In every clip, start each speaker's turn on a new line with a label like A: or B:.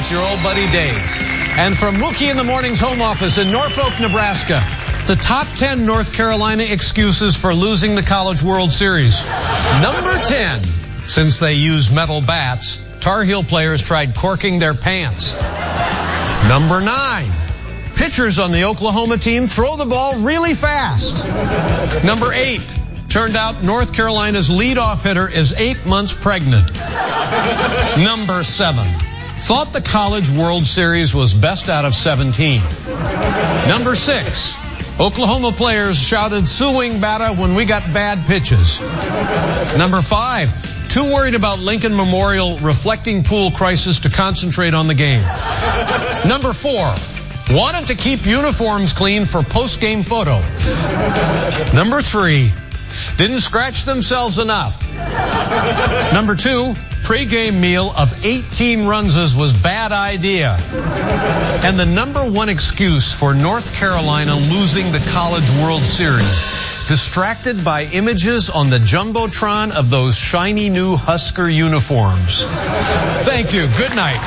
A: it's your old buddy Dave. And from Mookie in the Morning's home office in Norfolk, Nebraska, the top 10 North Carolina excuses for losing the College World Series. Number 10, since they use metal bats, Tar Heel players tried corking their pants. Number 9, pitchers on the Oklahoma team throw the ball really fast. Number 8, turned out North Carolina's leadoff hitter is 8 months pregnant. Number 7, thought the College World Series was best out of 17. Number 6, Oklahoma players shouted "suing batter" when we got bad pitches. Number 5, too worried about Lincoln Memorial reflecting pool crisis to concentrate on the game. Number 4, wanted to keep uniforms clean for post-game photo. Number 3, didn't scratch themselves enough. Number 2, pre-game meal of 18 runses was bad idea. And the number 1 excuse for North Carolina losing the College World Series, distracted by images on the Jumbotron of those shiny new Husker uniforms. Thank you. Good night.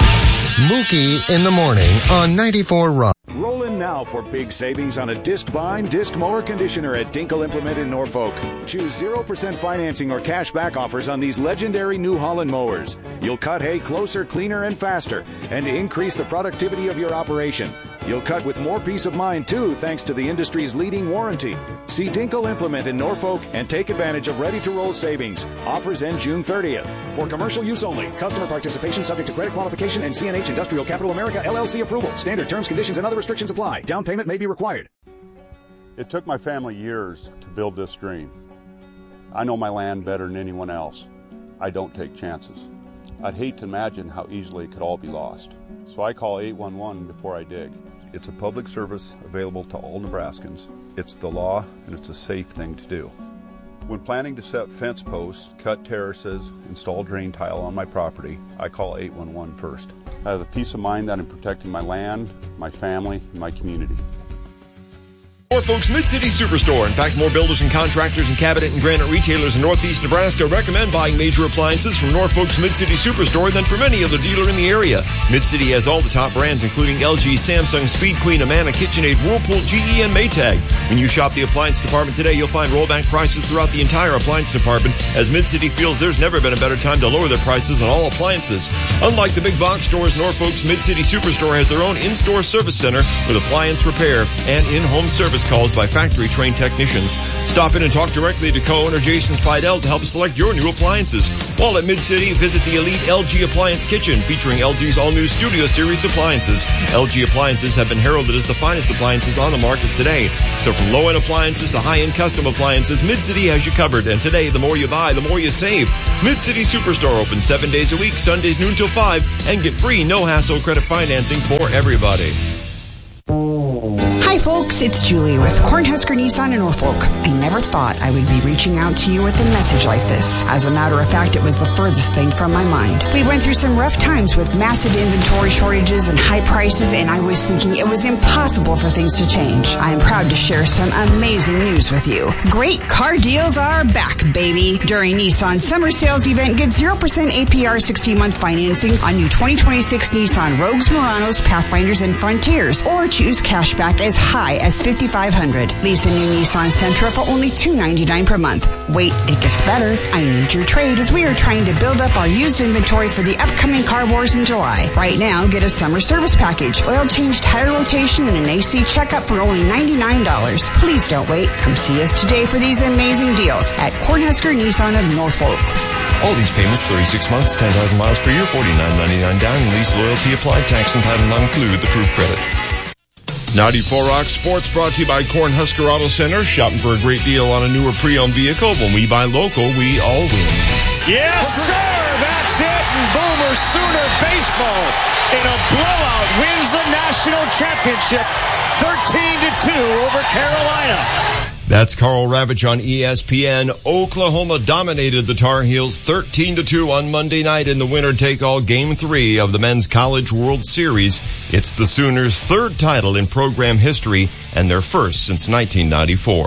B: Mookie in the Morning on 94 Rock.
C: Roll in now for big savings on a disc bind, disc mower conditioner at Dinkle Implement in Norfolk. Choose 0% financing or cash back offers on these legendary New Holland mowers. You'll cut hay closer, cleaner, and faster, and increase the productivity of your operation. You'll cut with more peace of mind, too, thanks to the industry's leading warranty. See Dinkle Implement in Norfolk and take advantage of ready-to-roll savings. Offers end June 30th. For commercial use only. Customer participation subject to credit qualification and CNH Industrial Capital America LLC approval. Standard terms, conditions, and other restrictions apply. Down payment may be required.
D: It took my family years to build this dream. I know my land better than anyone else. I don't take chances. I'd hate to imagine how easily it could all be lost. So I call 811 before I dig.
E: It's a public service available to all Nebraskans. It's the law, and it's a safe thing to do. When planning to set fence posts, cut terraces, install drain tile on my property, I call 811 first.
D: I have the peace of mind that I'm protecting my land, my family, and my community.
F: Norfolk's Mid-City Superstore. In fact, more builders and contractors and cabinet and granite retailers in Northeast Nebraska recommend buying major appliances from Norfolk's Mid-City Superstore than from any other dealer in the area. Mid-City has all the top brands, including LG, Samsung, Speed Queen, Amana, KitchenAid, Whirlpool, GE, and Maytag. When you shop the appliance department today, you'll find rollback prices throughout the entire appliance department, as Mid-City feels there's never been a better time to lower their prices on all appliances. Unlike the big box stores, Norfolk's Mid-City Superstore has their own in-store service center with appliance repair and in-home service calls by factory-trained technicians. Stop in and talk directly to co-owner Jason Spidell to help select your new appliances. While at Mid-City, visit the elite LG Appliance Kitchen, featuring LG's all-new Studio Series appliances. LG appliances have been heralded as the finest appliances on the market today. So from low-end appliances to high-end custom appliances, Mid-City has you covered. And today, the more you buy, the more you save. Mid-City Superstore open 7 days a week, Sundays noon till 5, and get free no-hassle credit financing for everybody.
G: Hi folks, it's Julie with Cornhusker Nissan in Norfolk. I never thought I would be reaching out to you with a message like this. As a matter of fact, it was the furthest thing from my mind. We went through some rough times with massive inventory shortages and high prices, and I was thinking it was impossible for things to change. I am proud to share some amazing news with you. Great car deals are back, baby. During Nissan's summer sales event, get 0% APR 16-month financing on new 2026 Nissan Rogues, Muranos, Pathfinders, and Frontiers, or choose cashback as high as $5,500. Lease a new Nissan Sentra for only $299 per month. Wait, it gets better. I need your trade as we are trying to build up our used inventory for the upcoming car wars in July. Right now, get a summer service package, oil change, tire rotation, and an AC checkup for only $99. Please don't wait. Come see us today for these amazing deals at Cornhusker Nissan of Norfolk.
F: All these payments, 36 months, 10,000 miles per year, $49.99 down, and lease loyalty applied. Tax and title not included. The proof credit. 94 Rock Sports brought to you by Cornhusker Auto Center. Shopping for a great deal on a newer pre-owned vehicle. When we buy local, we all win.
H: Yes, sir! That's it! And Boomer Sooner baseball in a blowout wins the national championship 13-2 over Carolina.
F: That's Carl Ravitch on ESPN. Oklahoma dominated the Tar Heels 13-2 on Monday night in the winner-take-all Game 3 of the Men's College World Series. It's the Sooners' third title in program history and their first since 1994.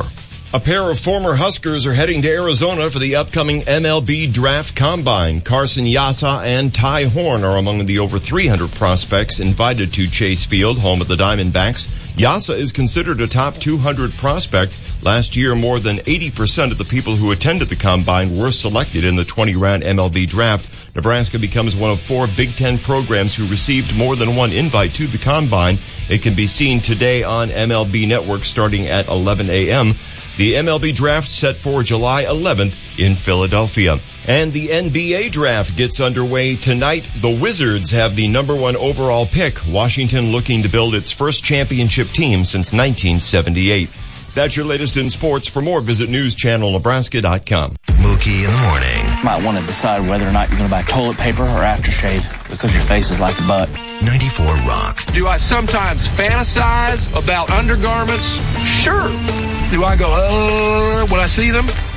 F: A pair of former Huskers are heading to Arizona for the upcoming MLB Draft Combine. Carson Yasa and Ty Horn are among the over 300 prospects invited to Chase Field, home of the Diamondbacks. Yasa is considered a top 200 prospect. Last year, more than 80% of the people who attended the Combine were selected in the 20-round MLB Draft. Nebraska becomes one of 4 Big Ten programs who received more than one invite to the Combine. It can be seen today on MLB Network starting at 11 a.m. The MLB Draft set for July 11th in Philadelphia. And the NBA Draft gets underway tonight. The Wizards have the number 1 overall pick. Washington looking to build its first championship team since 1978. That's your latest in sports. For more, visit newschannelnebraska.com.
B: Mookie in the morning.
I: You might want to decide whether or not you're going to buy toilet paper or aftershave because your face is like a butt.
B: 94 Rock.
J: Do I sometimes fantasize about undergarments? Sure. Do I go, when I see them?